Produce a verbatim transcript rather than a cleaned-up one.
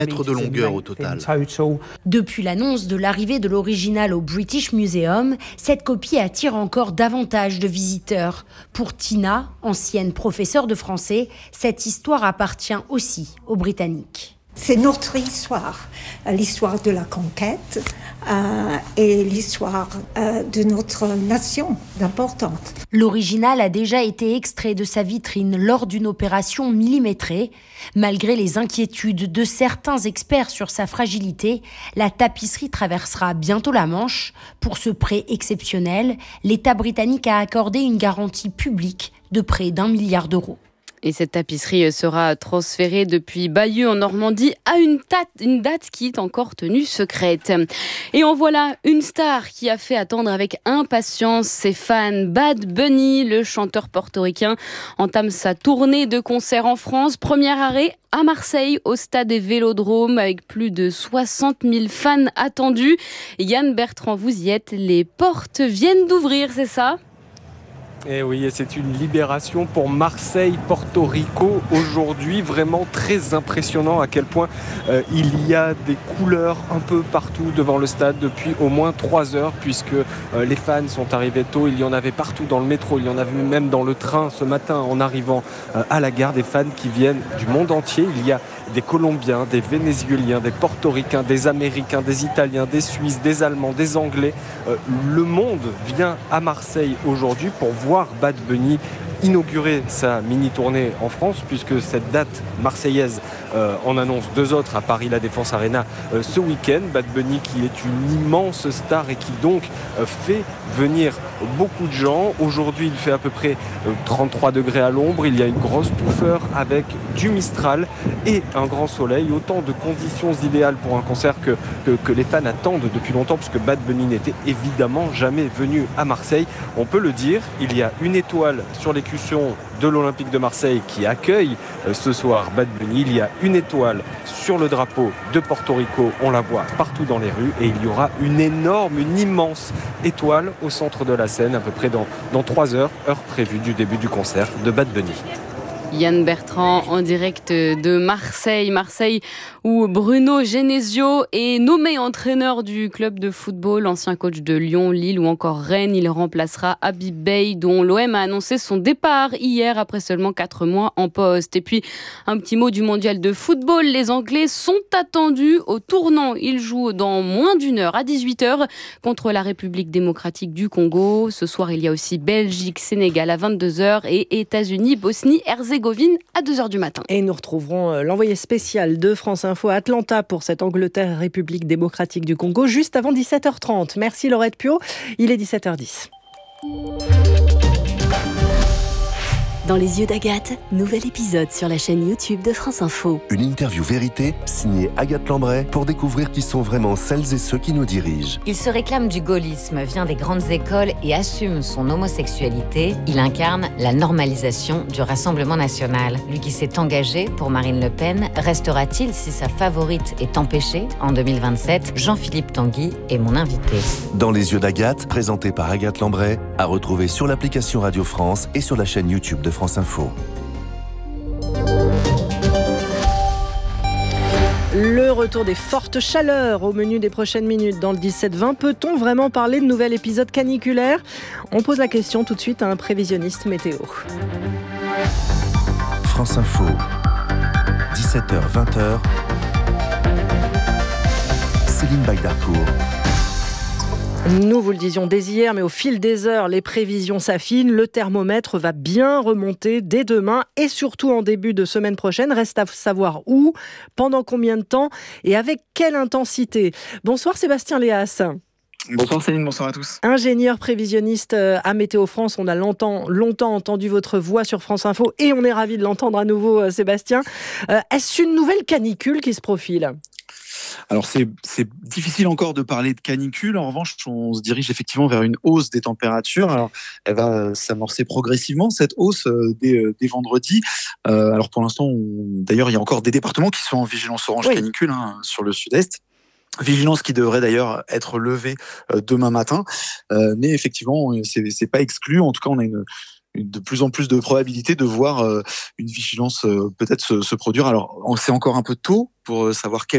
mètres de longueur au total. Depuis l'annonce de l'arrivée de l'original au British Museum, cette copie attire encore davantage de visiteurs. Pour Tina, ancienne professeure de français, cette histoire appartient aussi aux Britanniques. C'est notre histoire, l'histoire de la conquête euh, et l'histoire euh, de notre nation importante. L'original a déjà été extrait de sa vitrine lors d'une opération millimétrée. Malgré les inquiétudes de certains experts sur sa fragilité, la tapisserie traversera bientôt la Manche. Pour ce prêt exceptionnel, l'État britannique a accordé une garantie publique de près d'un milliard d'euros. Et cette tapisserie sera transférée depuis Bayeux en Normandie à une date, une date qui est encore tenue secrète. Et en voilà une star qui a fait attendre avec impatience ses fans. Bad Bunny, le chanteur portoricain, entame sa tournée de concerts en France. Premier arrêt à Marseille, au stade Vélodrome, avec plus de soixante mille fans attendus. Yann Bertrand, vous y êtes. Les portes viennent d'ouvrir, c'est ça ? Eh oui, et c'est une libération pour Marseille, Porto Rico aujourd'hui, vraiment très impressionnant à quel point euh, il y a des couleurs un peu partout devant le stade depuis au moins trois heures puisque euh, les fans sont arrivés tôt, il y en avait partout dans le métro, il y en avait même dans le train ce matin en arrivant euh, à la gare, des fans qui viennent du monde entier. Il y a des Colombiens, des Vénézuéliens, des Portoricains, des Américains, des Italiens, des Suisses, des Allemands, des Anglais. Euh, le monde vient à Marseille aujourd'hui pour voir Bad Bunny inaugurer sa mini-tournée en France, puisque cette date marseillaise euh, en annonce deux autres à Paris La Défense Arena euh, ce week-end. Bad Bunny qui est une immense star et qui donc euh, fait venir beaucoup de gens. Aujourd'hui il fait à peu près euh, trente-trois degrés à l'ombre, il y a une grosse touffeur avec du Mistral et un grand soleil, autant de conditions idéales pour un concert que, que, que les fans attendent depuis longtemps, puisque Bad Bunny n'était évidemment jamais venu à Marseille. On peut le dire, il y a une étoile sur l'écusson de l'Olympique de Marseille qui accueille euh, ce soir Bad Bunny. Il y a une étoile sur le drapeau de Porto Rico, on la voit partout dans les rues, et il y aura une énorme, une immense étoile au centre de la scène, à peu près dans, dans trois heures, heure prévue du début du concert de Bad Bunny. Yann Bertrand en direct de Marseille. Marseille où Bruno Genesio est nommé entraîneur du club de football, ancien coach de Lyon, Lille ou encore Rennes. Il remplacera Habib Beye dont l'O M a annoncé son départ hier après seulement quatre mois en poste. Et puis un petit mot du mondial de football. Les Anglais sont attendus au tournant. Ils jouent dans moins d'une heure à dix-huit heures contre la République démocratique du Congo. Ce soir il y a aussi Belgique, Sénégal à vingt-deux heures et États-Unis, Bosnie, Herzégovine à deux heures du matin. Et nous retrouverons l'envoyé spécial de France Info à Atlanta pour cette Angleterre-République démocratique du Congo juste avant dix-sept heures trente. Merci Laurette Pio, il est dix-sept heures dix. Dans les yeux d'Agathe, nouvel épisode sur la chaîne YouTube de France Info. Une interview vérité signée Agathe Lambray pour découvrir qui sont vraiment celles et ceux qui nous dirigent. Il se réclame du gaullisme, vient des grandes écoles et assume son homosexualité. Il incarne la normalisation du Rassemblement national. Lui qui s'est engagé pour Marine Le Pen, restera-t-il si sa favorite est empêchée en deux mille vingt-sept? Jean-Philippe Tanguy est mon invité. Dans les yeux d'Agathe, présenté par Agathe Lambray, à retrouver sur l'application Radio France et sur la chaîne YouTube de France Info. Le retour des fortes chaleurs au menu des prochaines minutes dans le dix-sept vingt. Peut-on vraiment parler de nouvel épisode caniculaire? On pose la question tout de suite à un prévisionniste météo. France Info, dix-sept heures vingt. Céline Bagdarcourt. Nous vous le disions dès hier, mais au fil des heures, les prévisions s'affinent. Le thermomètre va bien remonter dès demain et surtout en début de semaine prochaine. Reste à savoir où, pendant combien de temps et avec quelle intensité. Bonsoir Sébastien Léas. Bonsoir Céline, bonsoir à tous. Ingénieur prévisionniste à Météo France, on a longtemps, longtemps entendu votre voix sur France Info et on est ravis de l'entendre à nouveau Sébastien. Euh, est-ce une nouvelle canicule qui se profile ? Alors c'est, c'est difficile encore de parler de canicule. En revanche, on se dirige effectivement vers une hausse des températures. Alors, elle va s'amorcer progressivement, cette hausse, euh, dès, euh, dès vendredi. Euh, alors pour l'instant, on... d'ailleurs, il y a encore des départements qui sont en vigilance orange oui. canicule hein, sur le sud-est. Vigilance qui devrait d'ailleurs être levée euh, demain matin. Euh, mais effectivement, c'est, c'est pas exclu. En tout cas, on a une... de plus en plus de probabilité de voir euh, une vigilance euh, peut-être se, se produire. Alors, c'est encore un peu tôt pour savoir quelle